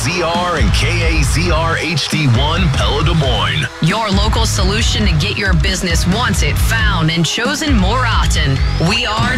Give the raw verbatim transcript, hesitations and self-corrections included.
Z R and K A Z R H D one Pella Des Moines. Your local solution to get your business once it found and chosen more often. We are